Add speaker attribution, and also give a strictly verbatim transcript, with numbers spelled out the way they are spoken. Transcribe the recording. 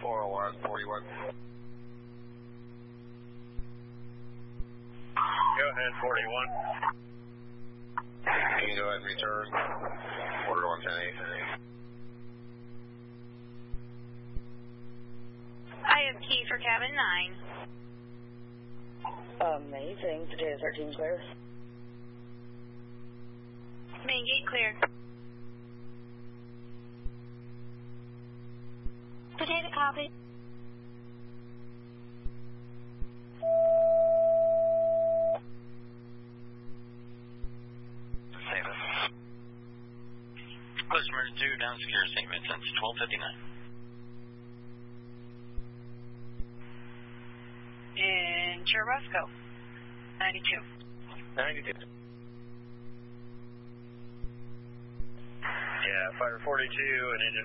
Speaker 1: four oh one, forty-one.
Speaker 2: Go ahead, forty-one.
Speaker 1: Can you go ahead and return? Order one ten eight.
Speaker 3: I have key for cabin nine.
Speaker 4: Amazing. Potato thirteen clear.
Speaker 3: Main gate clear. Potato copy.
Speaker 2: Customer two, down secure Saint Vincent's, twelve fifty-nine.
Speaker 3: In Churubusco, ninety-two.
Speaker 2: ninety-two. Yeah, Fire forty-two and engine